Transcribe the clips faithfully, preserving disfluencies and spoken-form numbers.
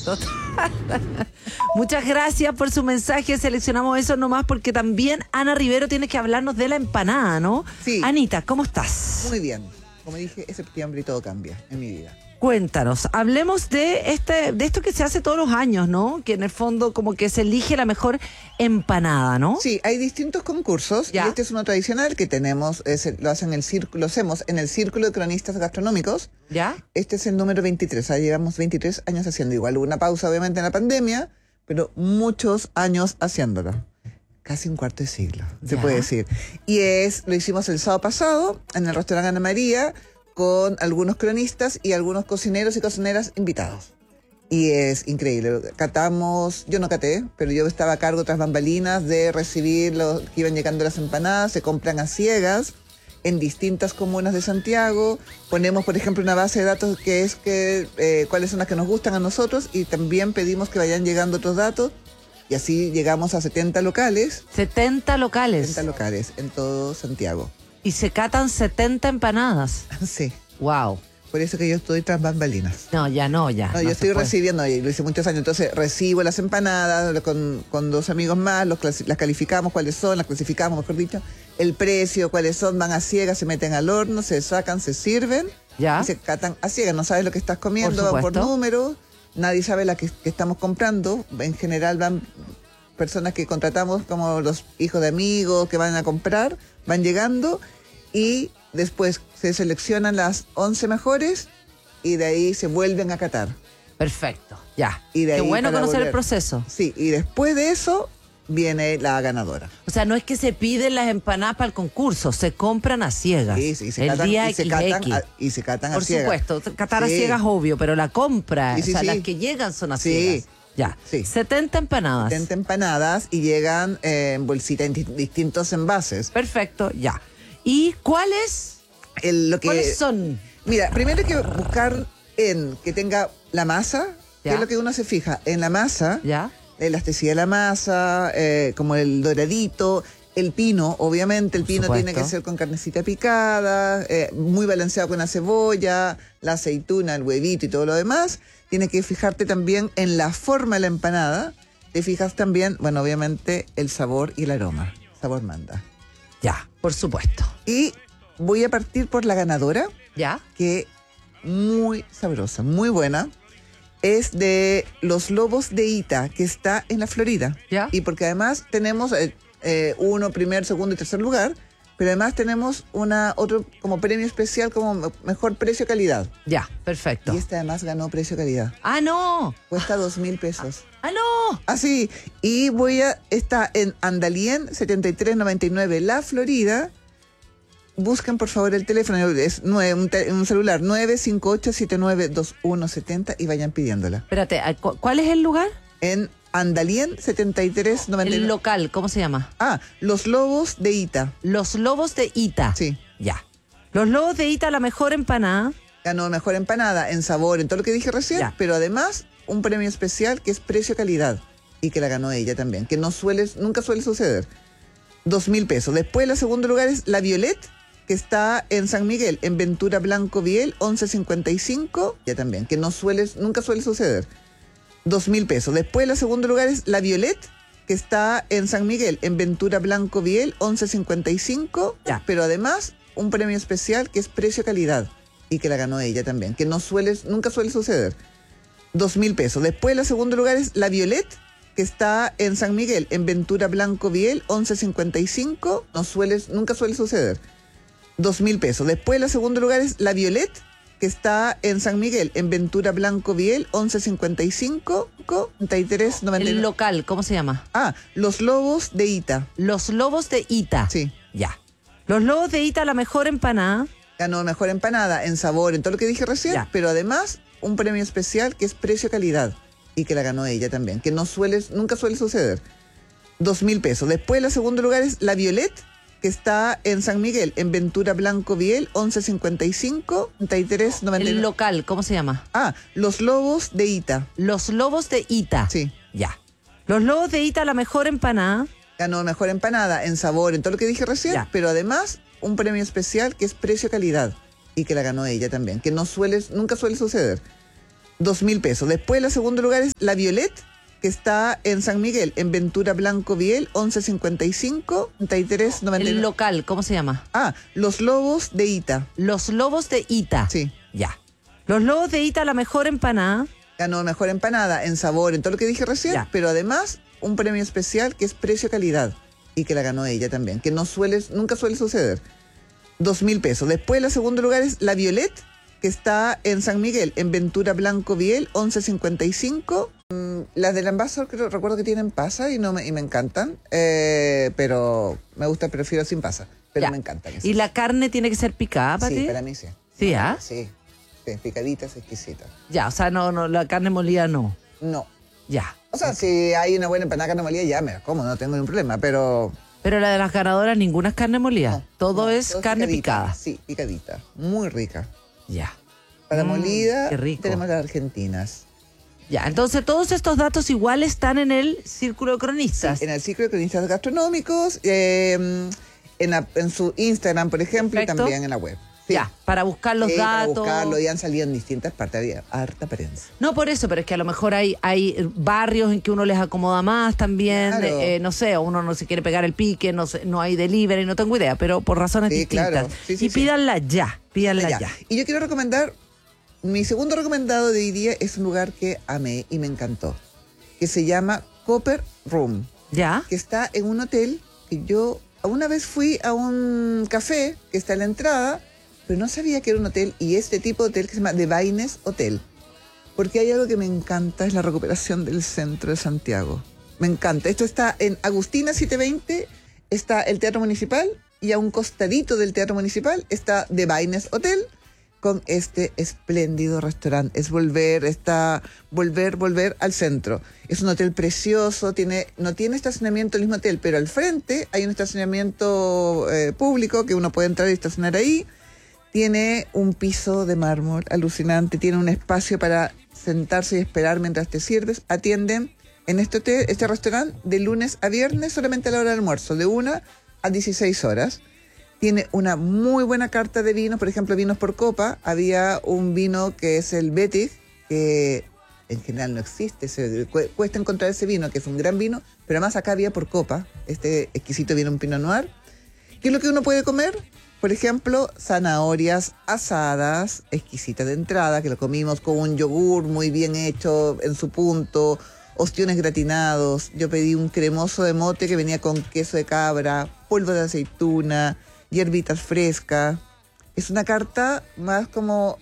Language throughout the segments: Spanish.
Total. Muchas gracias por su mensaje. Seleccionamos eso nomás porque también Ana Rivero tiene que hablarnos de la empanada, ¿no? Sí. Anita, ¿cómo estás? Muy bien. Como dije, es septiembre y todo cambia en mi vida. Cuéntanos, hablemos de este, de esto que se hace todos los años, ¿no? Que en el fondo como que se elige la mejor empanada, ¿no? Sí, hay distintos concursos Ya. y este es uno tradicional que tenemos, es, lo hacen el círculo, lo hacemos en el Círculo de Cronistas Gastronómicos. ¿Ya? Este es el número veintitrés, ahí llevamos veintitrés años haciendo igual. Hubo una pausa obviamente en la pandemia, pero muchos años haciéndolo. Casi un cuarto de siglo, se Ya. puede decir. Y es, lo hicimos el sábado pasado en el restaurante Ana María, con algunos cronistas y algunos cocineros y cocineras invitados. Y es increíble. Catamos, yo no caté, pero yo estaba a cargo tras bambalinas de recibir los que iban llegando las empanadas. Se compran a ciegas en distintas comunas de Santiago. Ponemos, por ejemplo, una base de datos que es que eh, cuáles son las que nos gustan a nosotros, y también pedimos que vayan llegando otros datos. Y así llegamos a setenta locales. setenta locales. setenta locales en todo Santiago. Y se catan setenta empanadas. Sí. Wow. Por eso que yo estoy tras bambalinas. No, ya no, ya. No, no yo se estoy puede. recibiendo, y lo hice muchos años, entonces recibo las empanadas con, con dos amigos más, los clasi- las calificamos, cuáles son, las clasificamos, mejor dicho, el precio, cuáles son, van a ciegas, se meten al horno, se sacan, se sirven ¿Ya? y se catan a ciegas. No sabes lo que estás comiendo, Por van por supuesto. números, nadie sabe la que, que estamos comprando. En general van personas que contratamos como los hijos de amigos que van a comprar, van llegando y después se seleccionan las once mejores y de ahí se vuelven a catar. Perfecto, ya. Y de Qué ahí bueno para conocer el volver. proceso. Sí, y después de eso viene la ganadora. O sea, no es que se piden las empanadas para el concurso, se compran a ciegas. Sí, sí, se el catan, día y, se equis equis. catan a, y se catan a Por ciegas. supuesto, catar a Sí. ciegas obvio, pero la compra, Sí, sí, o sea, sí. las que llegan son a Sí. ciegas. Ya, Sí. setenta empanadas. setenta empanadas y llegan eh, en bolsita en di- distintos envases. Perfecto, ya. ¿Y cuáles? El, lo que, ¿Cuáles son? Mira, primero hay que buscar en que tenga la masa, que Ya. es lo que uno se fija, en la masa, ¿Ya? la elasticidad de la masa, eh, como el doradito, el pino, obviamente, el Por pino supuesto. tiene que ser con carnecita picada, eh, muy balanceado con la cebolla, la aceituna, el huevito y todo lo demás. Tienes que fijarte también en la forma de la empanada. Te fijas también, bueno, obviamente, el sabor y el aroma. Sabor manda. Ya, por supuesto. Y voy a partir por la ganadora, ¿Ya? que muy sabrosa, muy buena. Es de Los Lobos de Ita, que está en la Florida. ¿Ya? Y porque además tenemos eh, eh, uno, primer, segundo y tercer lugar, pero además tenemos una otro como premio especial como me- mejor precio-calidad. Ya, perfecto. Y este además ganó precio-calidad. ¡Ah, no! Cuesta dos mil pesos. ¡Ah, no! Así, y voy a, está en Andalien setenta y tres noventa y nueve, La Florida. Busquen por favor el teléfono, es nueve, un, te- un celular nueve cinco ocho siete nueve dos uno siete cero y vayan pidiéndola. Espérate, ¿cu- ¿cuál es el lugar? En Andalien setenta y tres noventa y El nueve. local, ¿cómo se llama? Ah, Los Lobos de Ita. Los Lobos de Ita. Sí. Ya. Los Lobos de Ita, la mejor empanada. Ganó mejor empanada en sabor, en todo lo que dije recién, Ya. pero además un premio especial que es precio-calidad y que la ganó ella también, que no suele, nunca suele suceder. Dos mil pesos. Después, el segundo lugar es La Violet, que está en San Miguel, en Ventura Blanco Viel, once cincuenta y cinco, ya también, que no suele, nunca suele suceder. Dos mil pesos. Después, el segundo lugar es La Violet, que está en San Miguel, en Ventura Blanco Viel, once cincuenta y cinco, Ya. pero además un premio especial que es precio-calidad y que la ganó ella también, que no suele, nunca suele suceder. Dos mil pesos. Después, el segundo lugar es La Violet, que está en San Miguel, en Ventura Blanco Viel, once cincuenta y cinco, no suele, nunca suele suceder. Dos mil pesos. Después, el segundo lugar es La Violet, que está en San Miguel, en Ventura Blanco Viel, once cincuenta y cinco, treinta y tres noventa y El nueve. local, ¿cómo se llama? Ah, Los Lobos de Ita. Los Lobos de Ita. Sí. Ya. Los Lobos de Ita, la mejor empanada. Ganó mejor empanada en sabor, en todo lo que dije recién, Ya. pero además un premio especial que es precio-calidad y que la ganó ella también, que no suele, nunca suele suceder. Dos mil pesos. Después, el segundo lugar es La Violet, que está en San Miguel, en Ventura Blanco Viel, once cincuenta y cinco, treinta y tres noventa y El nueve. local, ¿cómo se llama? Ah, Los Lobos de Ita. Los Lobos de Ita. Sí. Ya. Los Lobos de Ita, la mejor empanada. Ganó mejor empanada en sabor, en todo lo que dije recién, Ya. pero además un premio especial que es precio-calidad y que la ganó ella también, que no suele, nunca suele suceder. dos mil pesos. Después, el segundo lugar es La Violette, que está en San Miguel, en Ventura Blanco Viel, once cincuenta y cinco, treinta y tres noventa y nueve. El local, ¿cómo se llama? Ah, Los Lobos de Ita. Los Lobos de Ita. Sí. Ya. Los Lobos de Ita, la mejor empanada. Ganó mejor empanada en sabor, en todo lo que dije recién, Ya. pero además un premio especial que es precio-calidad y que la ganó ella también, que no suele, nunca suele suceder. Dos mil pesos. Después, el segundo lugar es La Violette, que está en San Miguel, en Ventura Blanco Viel, once cincuenta y cinco. Mm, las del Ambassador creo, recuerdo que tienen pasa y, no me, y me encantan, eh, pero me gusta, prefiero sin pasa, pero Ya. me encantan. ¿Y la carne tiene que ser picada para Sí, ti? para mí sí. Sí, ¿ah? Sí, sí, picaditas, exquisitas. Ya, o sea, no, no, la carne molida no. No. Ya. O sea, si hay una buena empanada de carne molida, ya me la como, no tengo ningún problema, pero... Pero la de las ganadoras, ninguna es carne molida. no, todo no, es todo carne picadita. picada. Sí, picadita. Muy rica. Ya. Para Mm, molida, qué rico. tenemos las argentinas. Ya, entonces todos estos datos igual están en el Círculo de Cronistas. En el ciclo de cronistas gastronómicos, eh, en, la- en su Instagram, por ejemplo, Perfecto. y también en la web. Sí. Ya, para buscar los Sí, para datos. buscarlo, y han salido en distintas partes, había harta prensa. No por eso, pero es que a lo mejor hay, hay barrios en que uno les acomoda más también. Claro. eh, no sé, uno no se quiere pegar el pique, no sé, no hay delivery, no tengo idea, pero por razones Sí, distintas. claro. Sí, sí, y sí. pídanla ya, pídanla ya. Ya. Y yo quiero recomendar, mi segundo recomendado de hoy día es un lugar que amé y me encantó, que se llama Copper Room, ¿Ya? que está en un hotel que yo una vez fui a un café que está en la entrada, pero no sabía que era un hotel, y este tipo de hotel que se llama The Baines Hotel. Porque hay algo que me encanta, es la recuperación del centro de Santiago. Me encanta. Esto está en Agustina setecientos veinte, está el Teatro Municipal, y a un costadito del Teatro Municipal está The Baines Hotel, con este espléndido restaurante. Es volver, está volver, volver al centro. Es un hotel precioso, tiene, no tiene estacionamiento el mismo hotel, pero al frente hay un estacionamiento eh, público que uno puede entrar y estacionar ahí. Tiene un piso de mármol alucinante, tiene un espacio para sentarse y esperar mientras te sirves. Atienden en este hotel, este restaurante, de lunes a viernes, solamente a la hora del almuerzo, de una a dieciséis horas. Tiene una muy buena carta de vinos, por ejemplo, vinos por copa. Había un vino que es el Betis, que en general no existe, se, cu- cuesta encontrar ese vino, que es un gran vino, pero además acá había por copa este exquisito vino, un Pinot Noir. ¿Qué es lo que uno puede comer? Por ejemplo, zanahorias asadas, exquisita de entrada, que lo comimos con un yogur muy bien hecho en su punto, ostiones gratinados. Yo pedí un cremoso de mote que venía con queso de cabra, polvo de aceituna, hierbitas frescas. Es una carta más como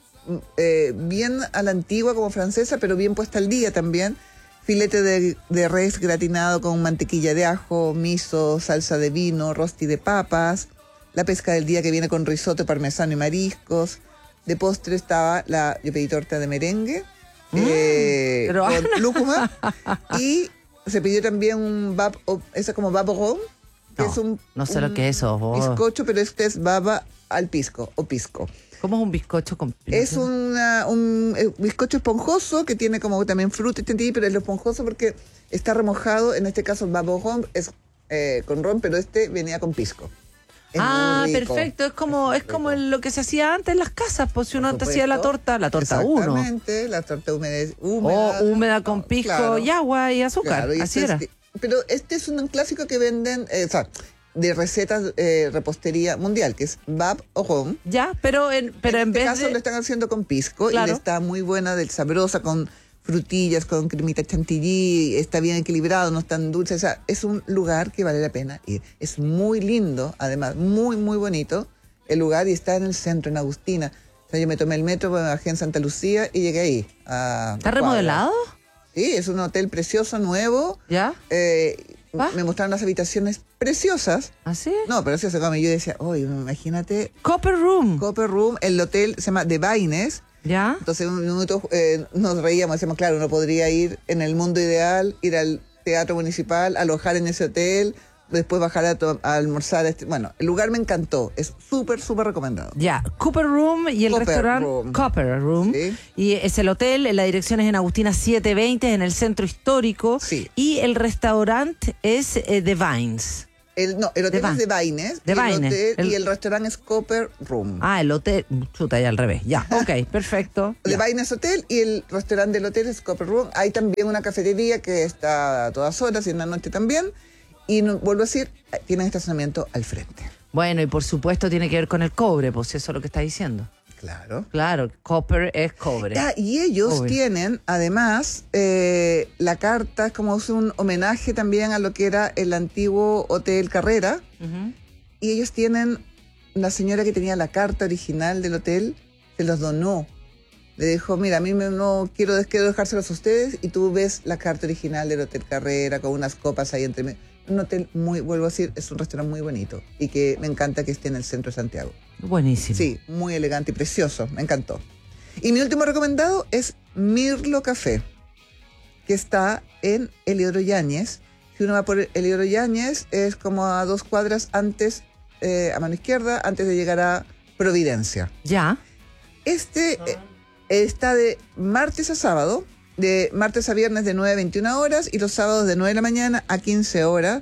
eh, bien a la antigua, como francesa, pero bien puesta al día también. Filete de, de res gratinado con mantequilla de ajo, miso, salsa de vino, rosti de papas. La pesca del día, que viene con risotto parmesano y mariscos. De postre estaba la, yo pedí torta de merengue, Mm, eh, pero- con lúcuma. Y se pidió también un bab, o- eso como babo ron, que No, es un no sé lo un que es eso, vos. bizcocho, pero este es baba al pisco o pisco. ¿Cómo es un bizcocho con Es una- un eh, bizcocho esponjoso que tiene como también fruta y chantilly, pero es lo esponjoso porque está remojado. En este caso, el babo ron es eh, con ron, pero este venía con pisco. Es Ah, muy rico. perfecto. Es como, es como rico. lo que se hacía antes en las casas, pues si uno Por antes hacía la supuesto. torta, la torta uno. Exactamente, la torta húmeda. O húmeda, húmeda con pisco claro, y agua y azúcar. claro, y Así este era. es- pero este es un clásico que venden, eh, o sea, de recetas eh, repostería mundial, que es bab o ron. Ya, pero en, pero en, este vez caso de... lo están haciendo con pisco, Claro. y le está muy buena, del sabrosa, con frutillas, con cremita chantilly, está bien equilibrado, no es tan dulce. O sea, es un lugar que vale la pena ir. Es muy lindo, además, muy, muy bonito el lugar, y está en el centro, en Agustina. O sea, yo me tomé el metro, me bajé en Santa Lucía y llegué ahí. a ¿Está cuadras. remodelado? Sí, es un hotel precioso, nuevo. ¿Ya? Eh, ¿Va? me mostraron las habitaciones preciosas. ¿Así? No, preciosas, como yo decía, oye, imagínate, Copper Room. Copper Room, el hotel se llama The Baines. ¿Ya? Entonces, un minuto eh, nos reíamos, decíamos, claro, uno podría ir en el mundo ideal, ir al teatro municipal, alojar en ese hotel, después bajar a, to- a almorzar. a Este, bueno, el lugar me encantó, es súper, súper recomendado. Ya, Cooper Room y el Copper restaurante Room. Copper Room. Sí. Y es el hotel, la dirección es en Agustina setecientos veinte, en el centro histórico. Sí. Y el restaurante es eh, The Vines. El, no, el hotel de es de Baines, de y, Baines. el hotel, El... y el restaurante es Copper Room. Ah, el hotel, chuta, ya al revés. Ya, ok, perfecto. De ya. Baines Hotel y el restaurante del hotel es Copper Room. Hay también una cafetería que está a todas horas y en la noche también. Y no, vuelvo a decir, tienen estacionamiento al frente. Bueno, y por supuesto tiene que ver con el cobre, pues eso es lo que está diciendo. Claro. Claro, copper es cobre. Ah, y ellos cobre. tienen, además, eh, la carta, es como un homenaje también a lo que era el antiguo Hotel Carrera. Uh-huh. Y ellos tienen, la señora que tenía la carta original del hotel, se los donó. Le dijo, mira, a mí me, no quiero, quiero dejárselos a ustedes, y tú ves la carta original del Hotel Carrera con unas copas ahí entre medio. Un hotel muy, vuelvo a decir, es un restaurante muy bonito y que me encanta que esté en el centro de Santiago. Buenísimo. Sí, muy elegante y precioso, me encantó. Y mi último recomendado es Mirlo Café, que está en Eliodoro Yáñez. Si uno va por Eliodoro Yáñez, es como a dos cuadras antes, eh, a mano izquierda, antes de llegar a Providencia. Ya. Este eh, está de martes a sábado, de martes a viernes de nueve a veintiuna horas y los sábados de nueve de la mañana a quince horas.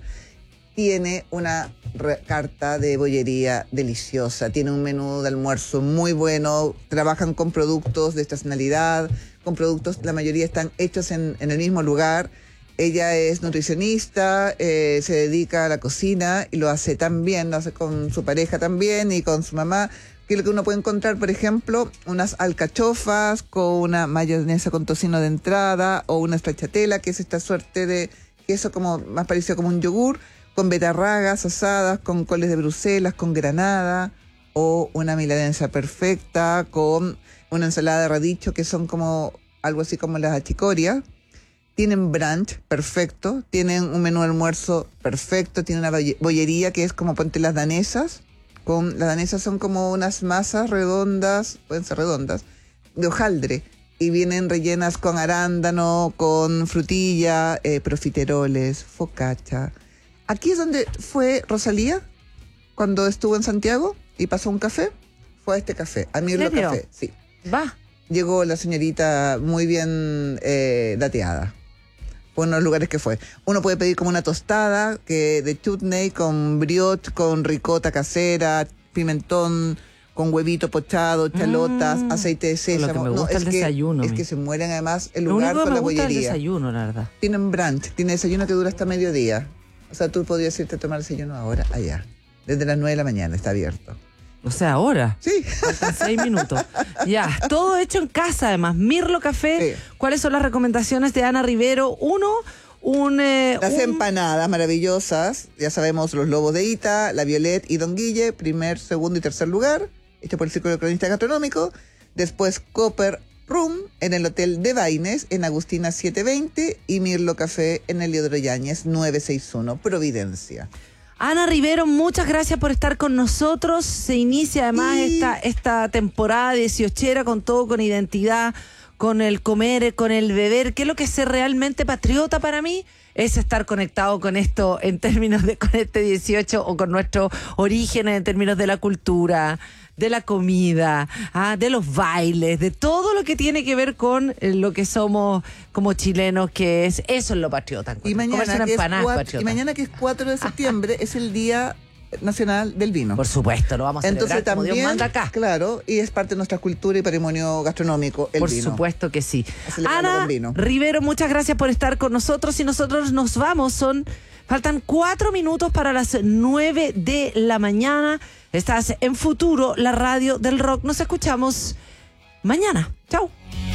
Tiene una carta de bollería deliciosa, tiene un menú de almuerzo muy bueno, trabajan con productos de estacionalidad, con productos, la mayoría están hechos en, en el mismo lugar. Ella es nutricionista, eh, se dedica a la cocina y lo hace tan bien, lo hace con su pareja también y con su mamá. Que lo que uno puede encontrar, por ejemplo, unas alcachofas con una mayonesa con tocino de entrada o una stracciatella, que es esta suerte de queso como más parecido como un yogur, con betarragas asadas, con coles de Bruselas, con granada, o una milanesa perfecta con una ensalada de radicho, que son como algo así como las achicorias. Tienen brunch perfecto, tienen un menú de almuerzo perfecto, tienen una bollería que es como ponte las danesas. Con, las danesas son como unas masas redondas, pueden ser redondas, de hojaldre, y vienen rellenas con arándano, con frutilla, eh, profiteroles, focaccia. Aquí es donde fue Rosalía cuando estuvo en Santiago y pasó un café. Fue a este café, a Mirlo Café. Sí. Va. Llegó la señorita muy bien eh, dateada. Fue uno de los lugares que fue. Uno puede pedir como una tostada que de chutney con brioche, con ricota casera, pimentón, con huevito pochado, chalotas, mm, aceite de sésamo. Lo que me gusta no, el es desayuno. Que, es que se mueren además el lo lugar único que con me la gusta bollería. Es el desayuno, la verdad. Tienen brunch, tiene desayuno que dura hasta mediodía. O sea, tú podrías irte a tomar desayuno ahora, allá. Desde las nueve de la mañana está abierto. O sea, ahora. Sí. Faltan seis minutos. Ya, todo hecho en casa, además. Mirlo Café. Sí. ¿Cuáles son las recomendaciones de Ana Rivero? Uno, un... Eh, las un... empanadas maravillosas. Ya sabemos, los Lobos de Ita, la Violet y Don Guille, primer, segundo y tercer lugar. Hecho por el Círculo de Cronistas Gastronómico. Después, Copper Room en el Hotel de Baines, en Agustina setecientos veinte. Y Mirlo Café en el Eliodoro Yáñez novecientos sesenta y uno, Providencia. Ana Rivero, muchas gracias por estar con nosotros. Se inicia además y... esta, esta temporada dieciochera con todo, con identidad, con el comer, con el beber. ¿Qué es lo que es ser realmente patriota para mí? Es estar conectado con esto en términos de con este dieciocho o con nuestros orígenes en términos de la cultura, de la comida, ¿ah? De los bailes, de todo lo que tiene que ver con lo que somos como chilenos, que es eso es lo patriota. Y mañana, que es cuatro, y mañana que es cuatro de septiembre es el Día Nacional del Vino. Por supuesto, lo vamos a celebrar. Entonces, como también, Dios manda acá. Claro, y es parte de nuestra cultura y patrimonio gastronómico, el por vino. Por supuesto que sí. Ana con vino. Rivero, muchas gracias por estar con nosotros y nosotros nos vamos. Son faltan cuatro minutos para las nueve de la mañana. Estás en Futuro, la radio del rock. Nos escuchamos mañana. Chau.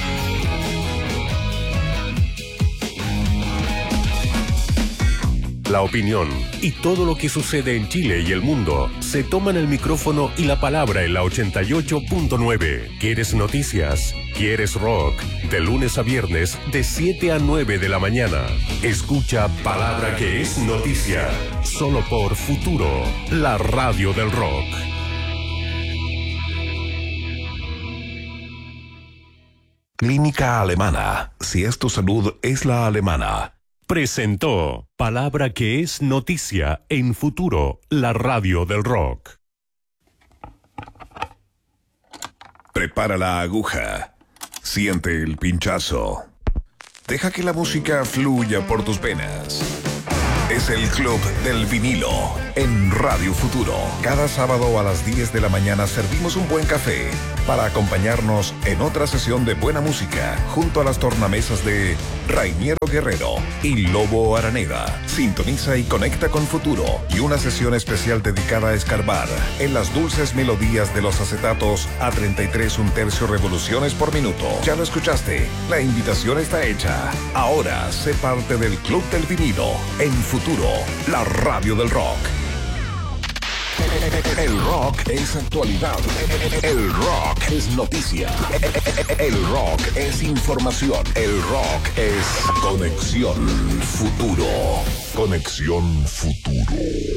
La opinión y todo lo que sucede en Chile y el mundo se toman el micrófono y la palabra en la ochenta y ocho punto nueve. ¿Quieres noticias? ¿Quieres rock? De lunes a viernes, de siete a nueve de la mañana. Escucha Palabra que es noticia. Solo por Futuro, la radio del rock. Clínica Alemana. Si es tu salud, es la alemana. Presentó Palabra que es noticia en Futuro, la radio del rock. Prepara la aguja. Siente el pinchazo. Deja que la música fluya por tus venas. es el Club del Vinilo en Radio Futuro. Cada sábado a las diez de la mañana servimos un buen café para acompañarnos en otra sesión de buena música junto a las tornamesas de Rainiero Guerrero y Lobo Araneda. Sintoniza y conecta con Futuro y una sesión especial dedicada a escarbar en las dulces melodías de los acetatos a treinta y tres un tercio revoluciones por minuto. Ya lo escuchaste, la invitación está hecha. Ahora sé parte del Club del Vinilo en Futuro, la radio del rock. El rock es actualidad. El rock es noticia. El rock es información. El rock es conexión futuro. Conexión futuro.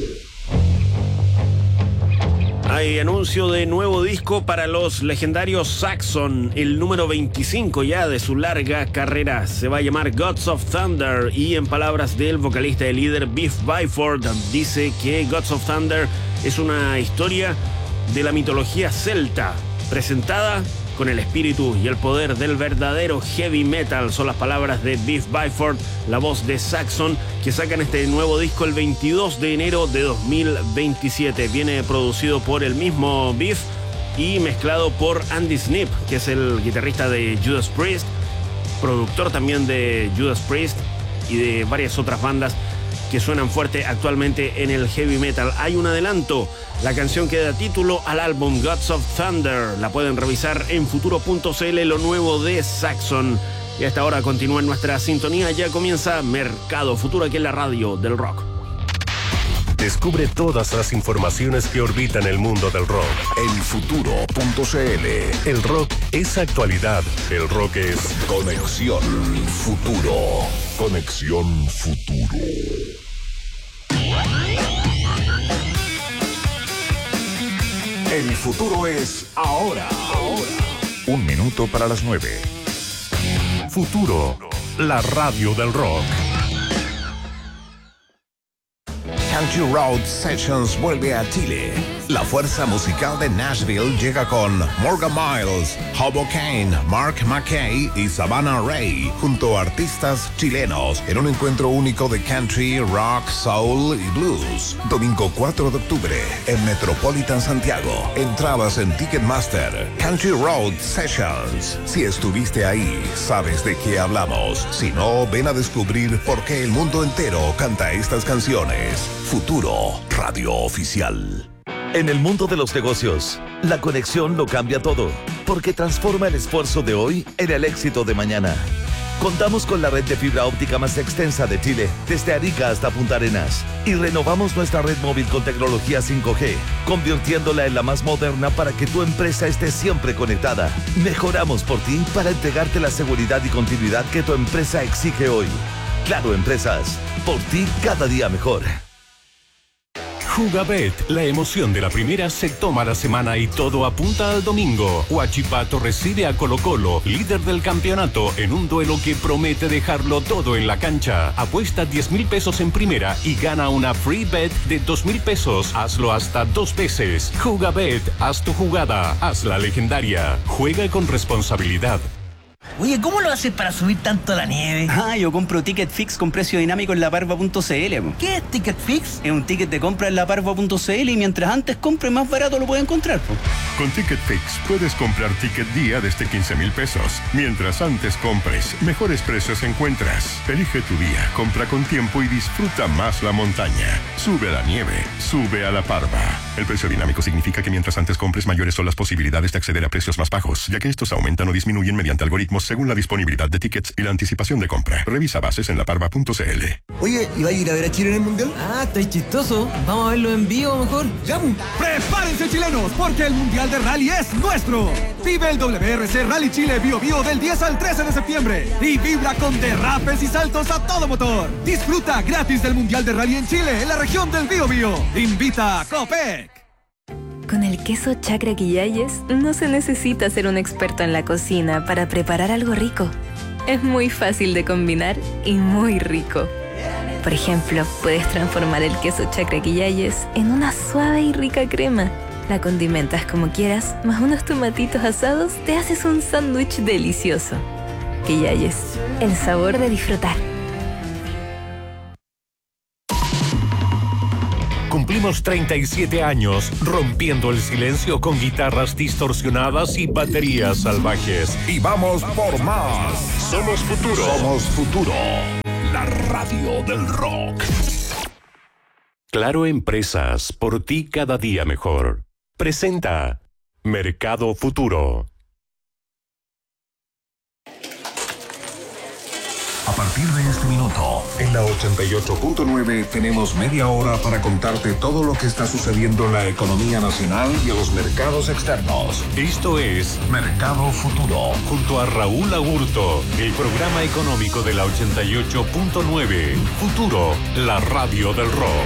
Hay anuncio de nuevo disco para los legendarios Saxon, el número veinticinco ya de su larga carrera. Se va a llamar Gods of Thunder y en palabras del vocalista y líder Biff Byford dice que Gods of Thunder es una historia de la mitología celta presentada con el espíritu y el poder del verdadero heavy metal. Son las palabras de Biff Byford, la voz de Saxon, que sacan este nuevo disco el veintidós de enero de dos mil veintisiete. Viene producido por el mismo Biff y mezclado por Andy Sneap, que es el guitarrista de Judas Priest, productor también de Judas Priest y de varias otras bandas que suenan fuerte actualmente en el heavy metal. Hay un adelanto, la canción que da título al álbum Gods of Thunder. La pueden revisar en futuro punto c l, lo nuevo de Saxon. Y a esta hora continúa en nuestra sintonía, ya comienza Mercado Futuro aquí en la radio del rock. Descubre todas las informaciones que orbitan el mundo del rock en futuro punto c l. El rock es actualidad. El rock es conexión futuro. Conexión futuro. El futuro es ahora. Ahora. Un minuto para las nueve. Futuro, la radio del rock. Country Road Sessions vuelve a Chile. La fuerza musical de Nashville llega con Morgan Miles, Hobo Kane, Mark McKay y Savannah Ray, junto a artistas chilenos, en un encuentro único de country, rock, soul y blues. Domingo cuatro de octubre, en Metropolitan Santiago. Entradas en Ticketmaster. Country Road Sessions. Si estuviste ahí, sabes de qué hablamos. Si no, ven a descubrir por qué el mundo entero canta estas canciones. Futuro, radio oficial. En el mundo de los negocios, la conexión lo cambia todo, porque transforma el esfuerzo de hoy en el éxito de mañana. Contamos con la red de fibra óptica más extensa de Chile, desde Arica hasta Punta Arenas, y renovamos nuestra red móvil con tecnología cinco G, convirtiéndola en la más moderna para que tu empresa esté siempre conectada. Mejoramos por ti para entregarte la seguridad y continuidad que tu empresa exige hoy. Claro Empresas, por ti cada día mejor. Jugabet, la emoción de la primera se toma la semana y todo apunta al domingo. Huachipato recibe a Colo Colo, líder del campeonato, en un duelo que promete dejarlo todo en la cancha. Apuesta diez mil pesos en primera y gana una free bet de dos mil pesos. Hazlo hasta dos veces. Jugabet, haz tu jugada, haz la legendaria. Juega con responsabilidad. Oye, ¿cómo lo haces para subir tanto la nieve? Ah, yo compro ticket fix con precio dinámico en la parva punto c l. ¿Qué es ticket fix? Es un ticket de compra en la parva punto c l y mientras antes compre más barato lo puede encontrar. Po. Con Ticket Fix puedes comprar ticket día desde quince mil pesos. Mientras antes compres, mejores precios encuentras. Elige tu día, compra con tiempo y disfruta más la montaña. Sube a la nieve, sube a la parva. El precio dinámico significa que mientras antes compres, mayores son las posibilidades de acceder a precios más bajos, ya que estos aumentan o disminuyen mediante algoritmos según la disponibilidad de tickets y la anticipación de compra. Revisa bases en la parva punto c l. Oye, ¿y va a ir a ver a Chile en el Mundial? Ah, está chistoso. Vamos a verlo en vivo mejor. ¡Ya! ¡Prepárense, chilenos! Porque el Mundial de Rally es nuestro. Vive el W R C Rally Chile Bio Bio del diez al trece de septiembre y vibra con derrapes y saltos a todo motor. Disfruta gratis del Mundial de Rally en Chile, en la región del Bio Bio. Invita a Copec. Con el queso Chacra Quillayes no se necesita ser un experto en la cocina para preparar algo rico. Es muy fácil de combinar y muy rico. Por ejemplo, puedes transformar el queso Chacra Quillayes en una suave y rica crema. La condimentas como quieras, más unos tomatitos asados, te haces un sándwich delicioso. Quillayes, el sabor de disfrutar. Cumplimos treinta y siete años rompiendo el silencio con guitarras distorsionadas y baterías salvajes. Y vamos por más. Somos Futuro. Somos Futuro. La radio del rock. Claro Empresas, por ti cada día mejor. Presenta Mercado Futuro. A partir de este minuto, en la ochenta y ocho punto nueve tenemos media hora para contarte todo lo que está sucediendo en la economía nacional y en los mercados externos. Esto es Mercado Futuro. Junto a Raúl Agurto, el programa económico de la ochenta y ocho punto nueve. Futuro, la radio del rock.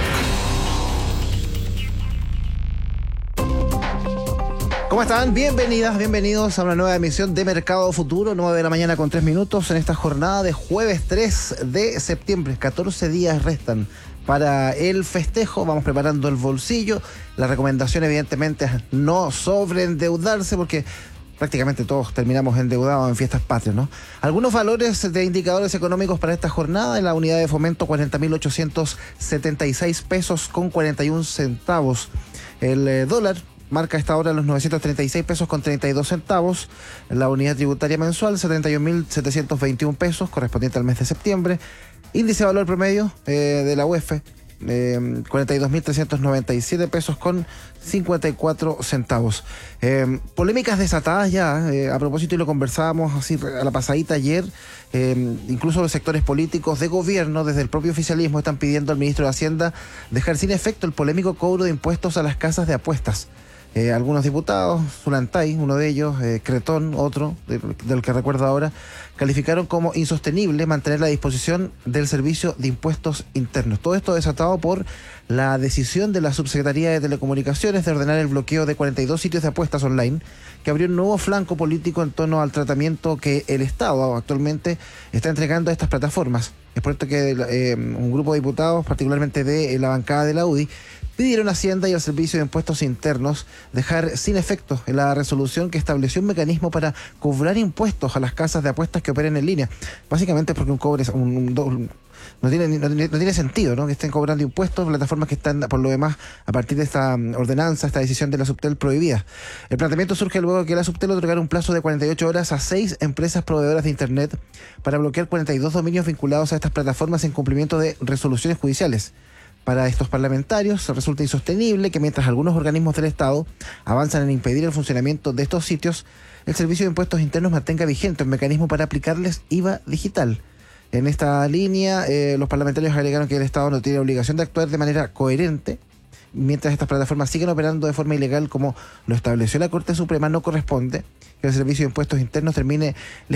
¿Cómo están? Bienvenidas, bienvenidos a una nueva emisión de Mercado Futuro, nueve de la mañana con tres minutos en esta jornada de jueves tres de septiembre. catorce días restan para el festejo, vamos preparando el bolsillo. La recomendación evidentemente es no sobreendeudarse porque prácticamente todos terminamos endeudados en fiestas patrias, ¿no? Algunos valores de indicadores económicos para esta jornada: en la unidad de fomento cuarenta mil ochocientos setenta y seis pesos con cuarenta y un centavos. El eh, dólar marca a esta hora los novecientos treinta y seis pesos con treinta y dos centavos. La unidad tributaria mensual, setenta y un mil setecientos veintiún pesos, correspondiente al mes de septiembre. Índice de valor promedio eh, de la U E F, eh, cuarenta y dos mil trescientos noventa y siete pesos con cincuenta y cuatro centavos. Eh, polémicas desatadas ya, eh, a propósito, y lo conversábamos así a la pasadita ayer, eh, incluso los sectores políticos de gobierno, desde el propio oficialismo, están pidiendo al ministro de Hacienda dejar sin efecto el polémico cobro de impuestos a las casas de apuestas. Eh, algunos diputados, Zulantay, uno de ellos, eh, Cretón, otro, de, del que recuerdo ahora, calificaron como insostenible mantener la disposición del Servicio de Impuestos Internos. Todo esto desatado por la decisión de la Subsecretaría de Telecomunicaciones de ordenar el bloqueo de cuarenta y dos sitios de apuestas online, que abrió un nuevo flanco político en torno al tratamiento que el Estado actualmente está entregando a estas plataformas. Es por esto que eh, un grupo de diputados, particularmente de eh, la bancada de la U D I, pidieron a Hacienda y al Servicio de Impuestos Internos dejar sin efecto la resolución que estableció un mecanismo para cobrar impuestos a las casas de apuestas que operen en línea. Básicamente porque un cobre un, un, un, no, tiene, no, no tiene sentido, ¿no?, que estén cobrando impuestos plataformas que están, por lo demás, a partir de esta ordenanza, esta decisión de la Subtel prohibida. El planteamiento surge luego que la Subtel otorgara un plazo de cuarenta y ocho horas a seis empresas proveedoras de Internet para bloquear cuarenta y dos dominios vinculados a estas plataformas en cumplimiento de resoluciones judiciales. Para estos parlamentarios resulta insostenible que mientras algunos organismos del Estado avanzan en impedir el funcionamiento de estos sitios, el Servicio de Impuestos Internos mantenga vigente un mecanismo para aplicarles I V A digital. En esta línea, eh, los parlamentarios agregaron que el Estado no tiene obligación de actuar de manera coherente. Mientras estas plataformas siguen operando de forma ilegal como lo estableció la Corte Suprema, no corresponde que el Servicio de Impuestos Internos termine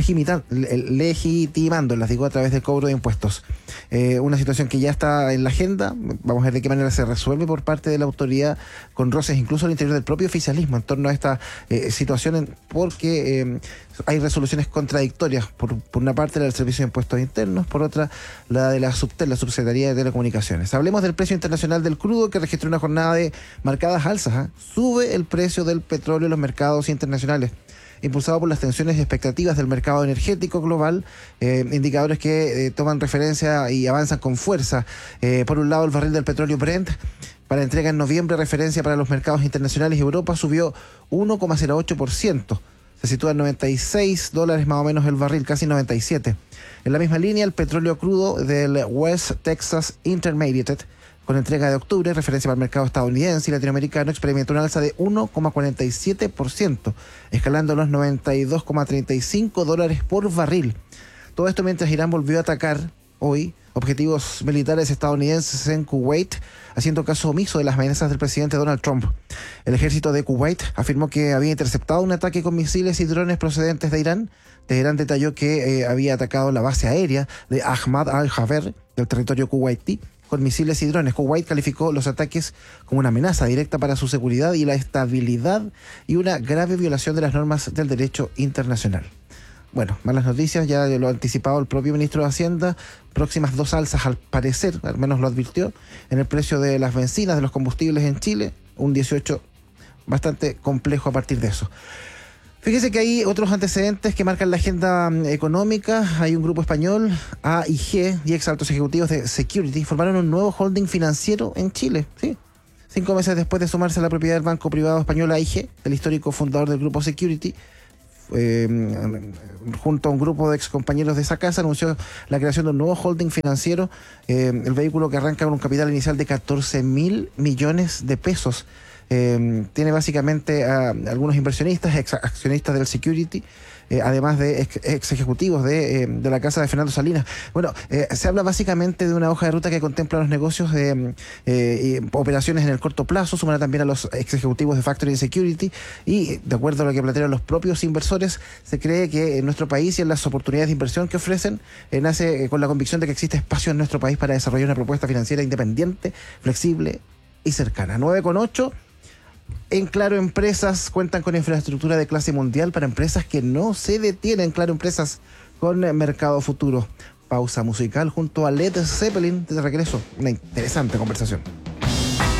legitimándolas, digo, a través del cobro de impuestos. Eh, una situación que ya está en la agenda. Vamos a ver de qué manera se resuelve por parte de la autoridad, con roces incluso al interior del propio oficialismo en torno a esta eh, situación, porque eh, hay resoluciones contradictorias. Por, por una parte la del Servicio de Impuestos Internos, por otra la de la Subtel, la Subsecretaría de Telecomunicaciones. Hablemos del precio internacional del crudo, que registró una jornada de marcadas alzas. ¿eh? Sube el precio del petróleo en los mercados internacionales, impulsado por las tensiones y expectativas del mercado energético global, eh, indicadores que eh, toman referencia y avanzan con fuerza. Eh, por un lado, el barril del petróleo Brent, para entrega en noviembre, referencia para los mercados internacionales y Europa, subió uno coma cero ocho por ciento. Se sitúa en noventa y seis dólares más o menos el barril, casi noventa y siete. En la misma línea, el petróleo crudo del West Texas Intermediate, con entrega de octubre, referencia para el mercado estadounidense y latinoamericano, experimentó una alza de uno coma cuarenta y siete por ciento, escalando los noventa y dos coma treinta y cinco dólares por barril. Todo esto mientras Irán volvió a atacar hoy objetivos militares estadounidenses en Kuwait, haciendo caso omiso de las amenazas del presidente Donald Trump. El ejército de Kuwait afirmó que había interceptado un ataque con misiles y drones procedentes de Irán. Teherán detalló que eh, había atacado la base aérea de Ahmad al-Jaber del territorio kuwaití con misiles y drones. Kuwait calificó los ataques como una amenaza directa para su seguridad y la estabilidad y una grave violación de las normas del derecho internacional. Bueno, malas noticias, ya lo ha anticipado el propio ministro de Hacienda, próximas dos alzas al parecer, al menos lo advirtió, en el precio de las bencinas, de los combustibles en Chile, un dieciocho bastante complejo a partir de eso. Fíjese que hay otros antecedentes que marcan la agenda económica. Hay un grupo español, A I G, y ex altos ejecutivos de Security, formaron un nuevo holding financiero en Chile, ¿sí? Cinco meses después de sumarse a la propiedad del banco privado español A I G, el histórico fundador del grupo Security, Eh, junto a un grupo de excompañeros de esa casa, anunció la creación de un nuevo holding financiero, eh, el vehículo que arranca con un capital inicial de catorce mil millones de pesos. Eh, tiene básicamente a algunos inversionistas, ex accionistas del Security, eh, además de ex, ex ejecutivos de, eh, de la casa de Fernando Salinas. Bueno, eh, se habla básicamente de una hoja de ruta que contempla los negocios de eh, y operaciones en el corto plazo, sumará también a los ex ejecutivos de Factory Security y, de acuerdo a lo que plantearon los propios inversores, se cree que en nuestro país y en las oportunidades de inversión que ofrecen, eh, nace eh, con la convicción de que existe espacio en nuestro país para desarrollar una propuesta financiera independiente, flexible y cercana. nueve con ocho. En Claro Empresas cuentan con infraestructura de clase mundial para empresas que no se detienen. Claro Empresas con Mercado Futuro. Pausa musical junto a Led Zeppelin. De regreso, una interesante conversación.